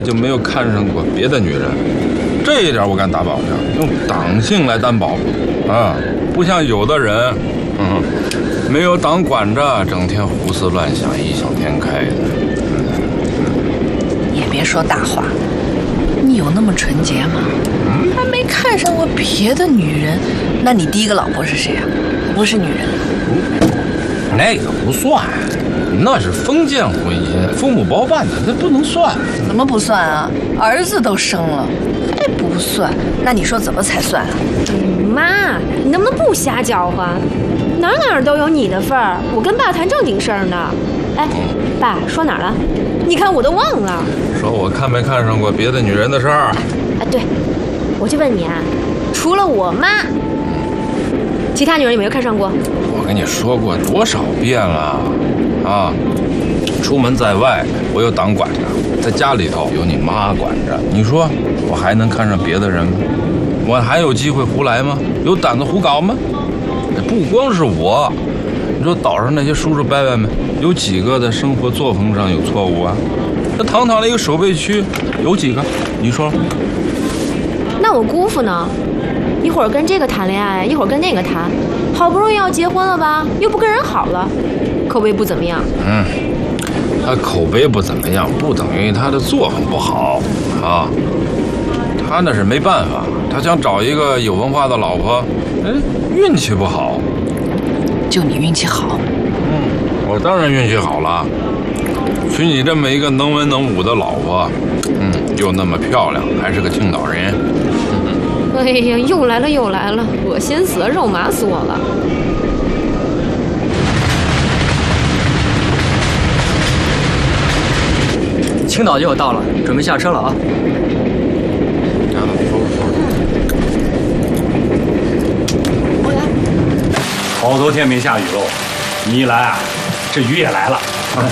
就没有看上过别的女人，这一点我敢打保证，用党性来担保啊，不像有的人，没有党管着，整天胡思乱想，异想天开的。 也别说大话，你有那么纯洁吗？还没看上过别的女人，那你第一个老婆是谁啊？不是女人？ 那个不算，那是封建婚姻，父母包办的，那不能算。 怎么不算啊？儿子都生了，还不算？那你说怎么才算啊？ 妈，你能不能不瞎搅和？哪都有你的份儿，我跟爸谈正经事儿呢。哎，爸说哪儿了？你看我都忘了。 说我看没看上过别的女人的事儿。 哎，对，我就问你啊，除了我妈，其他女人有没有看上过？ 我跟你说过多少遍了啊！出门在外，我有党管着；在家里头有你妈管着。你说我还能看上别的人吗？我还有机会胡来吗？有胆子胡搞吗？不光是我，你说岛上那些叔叔伯伯们，有几个在生活作风上有错误啊？那堂堂的一个守备区，有几个？你说？ 那我姑父呢？一会儿跟这个谈恋爱，一会儿跟那个谈，好不容易要结婚了吧，又不跟人好了，口碑不怎么样。 他口碑不怎么样，不等于他的作风不好啊。他那是没办法，他想找一个有文化的老婆，运气不好。 就你运气好。 我当然运气好了，娶你这么一个能文能武的老婆，又那么漂亮，还是个青岛人。 哎呀，又来了，恶心死了，肉麻死我了。 青岛就要到了，准备下车了啊！ 好多天没下雨喽，你一来啊，这雨也来了。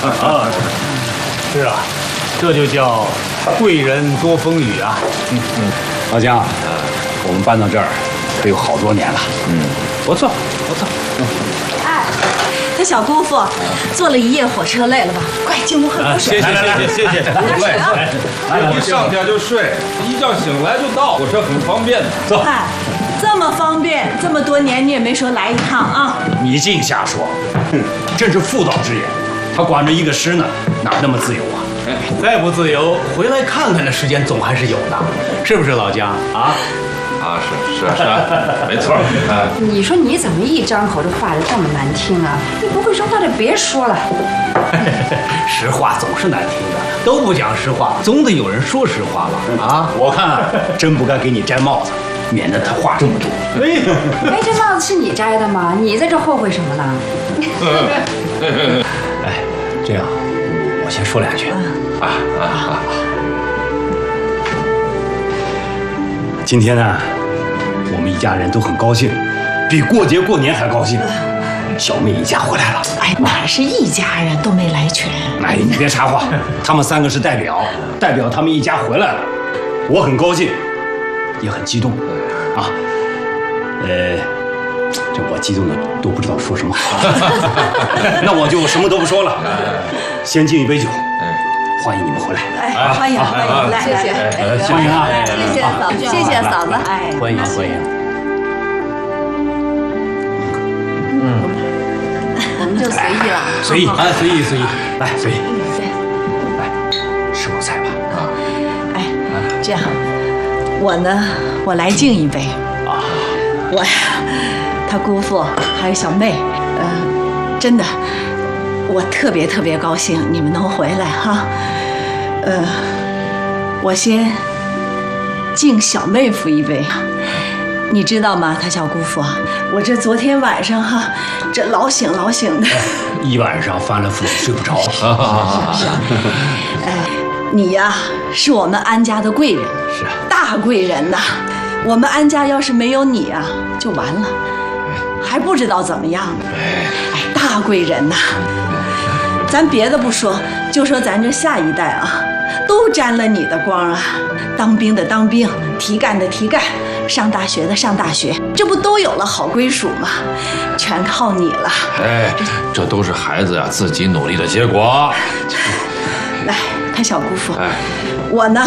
是啊，这就叫贵人多风雨啊。老姜，我们搬到这儿可有好多年了。不错。 哎，这小姑父坐了一夜火车累了吧？快进屋喝口水。 谢谢，不累。一上家就睡，一觉醒来就到，火车很方便的。走。 哎，这么方便，这么多年你也没说来一趟啊？ 你净瞎说，真是妇道之言。他管着一个师呢，哪那么自由啊？再不自由，回来看看的时间总还是有的，是不是老姜啊？ 是，没错。 你说你怎么一张口这话就这么难听啊？你不会说话就别说了。 实话总是难听的，都不讲实话，总得有人说实话吧？啊，我看真不该给你摘帽子，免得他话这么多。 哎，这帽子是你摘的吗？你在这后悔什么呢？ 哎，这样，我先说两句。今天呢，我们一家人都很高兴，比过节过年还高兴。小妹一家回来了。 哎，哪是一家人都没来全。 哎，你别插话，他们3个是代表他们一家回来了，我很高兴，也很激动啊。这我激动的都不知道说什么好。那我就什么都不说了，先敬一杯酒，欢迎你们回来。 哎，欢迎，来， 谢谢， 欢迎啊！ 谢谢嫂子，哎， 欢迎。 我们就随意了， 随意，随意，来，随意，来，吃口菜吧。 哎，这样，我呢，我来敬一杯。我呀，他姑父还有小妹，真的，我特别高兴你们能回来哈。我先敬小妹夫一杯。你知道吗？他小姑父，我这昨天晚上哈，这老醒的， 一晚上翻了覆睡不着。 你呀，是我们安家的贵人， 是大贵人呐。我们安家要是没有你啊，就完了，还不知道怎么样呢。哎，大贵人呐，咱别的不说，就说咱这下一代啊，都沾了你的光啊。当兵的当兵，提干的提干，上大学的上大学，这不都有了好归属吗？全靠你了。 哎，这都是孩子呀自己努力的结果。 来，他小姑父，我呢